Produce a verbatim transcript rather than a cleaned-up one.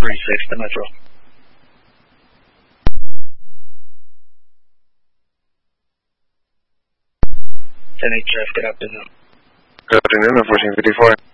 three six, the Metro. ten H F, good afternoon. Good afternoon, fourteen fifty-four.